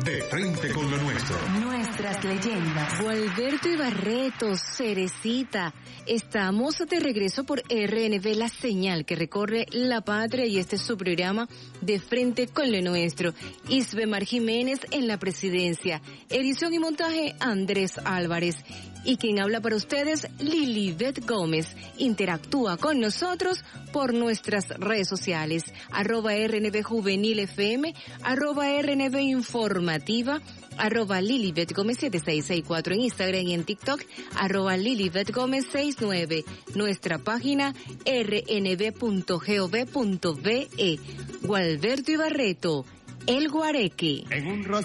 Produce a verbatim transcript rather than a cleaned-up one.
De frente con lo nuestro. Nuestras leyendas. Gualberto Ibarreto, Cerecita. Estamos de regreso por R N V, la señal que recorre la patria, y este es su programa De frente con lo nuestro. Isbemar Jiménez en la presidencia. Edición y montaje Andrés Álvarez. Y quien habla para ustedes, Lilibet Gómez. Interactúa con nosotros por nuestras redes sociales, arroba R N V Juvenil F M, arroba R N V Informativa, arroba Lilibet Gómez siete seis seis cuatro en Instagram y en TikTok, arroba Lilibet Gómez sesenta y nueve. Nuestra página r n v punto gov punto b e. Gualberto Ibarreto, El Guareque. En un